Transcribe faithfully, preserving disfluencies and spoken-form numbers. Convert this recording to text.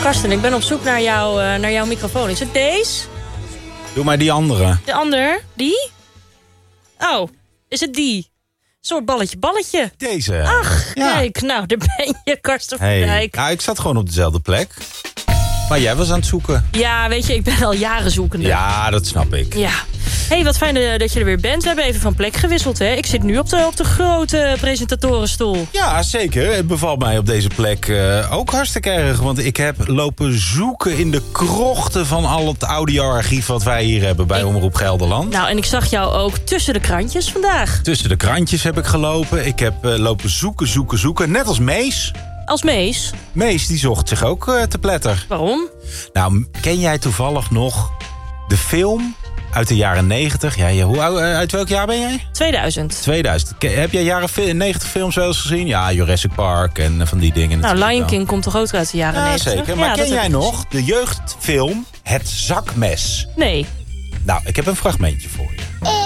Karsten, ik ben op zoek naar, jou, uh, naar jouw microfoon. Is het deze? Doe maar die andere. De ander? Die? Oh, is het die? Een soort balletje, balletje. Deze. Ach, ja. Kijk, nou, daar ben je, Karsten van hey. Dijk. Ja, ik zat gewoon op dezelfde plek. Maar jij was aan het zoeken. Ja, weet je, ik ben al jaren zoekende. Ja, dat snap ik. Ja. Hey, wat fijn uh, dat je er weer bent. We hebben even van plek gewisseld, hè. Ik zit nu op de, op de grote presentatorenstoel. Ja, zeker. Het bevalt mij op deze plek uh, ook hartstikke erg. Want ik heb lopen zoeken in de krochten van al het audioarchief wat wij hier hebben bij ik... Omroep Gelderland. Nou, en ik zag jou ook tussen de krantjes vandaag. Tussen de krantjes heb ik gelopen. Ik heb uh, lopen zoeken, zoeken, zoeken. Net als Mees. Als Mees? Mees, die zocht zich ook uh, te pletter. Waarom? Nou, ken jij toevallig nog de film uit de jaren negentig? Ja, ja, hoe, uit welk jaar ben jij? tweeduizend. tweeduizend. Heb jij jaren negentig films wel eens gezien? Ja, Jurassic Park en van die dingen. Nou, Lion King wel. Komt toch ook uit de jaren ja, negentig? Zeker. Maar ja, ken jij nog de jeugdfilm Het Zakmes? Nee. Nou, ik heb een fragmentje voor je.